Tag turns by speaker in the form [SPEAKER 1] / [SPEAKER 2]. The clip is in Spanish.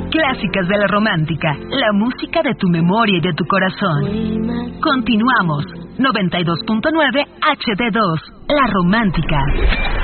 [SPEAKER 1] Clásicas de la romántica, la música de tu memoria y de tu corazón. Continuamos. 92.9 HD2, La Romántica.